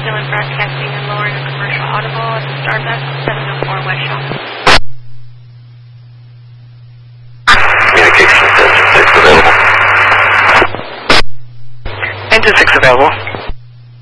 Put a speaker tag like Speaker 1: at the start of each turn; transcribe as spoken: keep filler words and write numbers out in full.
Speaker 1: Dylan Broadcasting and lowering a commercial audible at the Starbucks, seven oh four West Shaw.
Speaker 2: Communication Center six available. Engine six available.